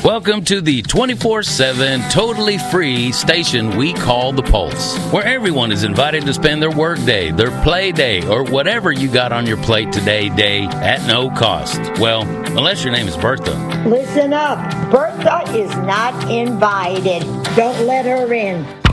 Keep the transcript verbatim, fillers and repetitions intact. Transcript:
Welcome to the twenty-four seven, totally free station we call The Pulse, where everyone is invited to spend their work day, their play day, or whatever you got on your plate today day at no cost. Well, unless your name is Bertha. Listen up. Bertha is not invited. Don't let her in.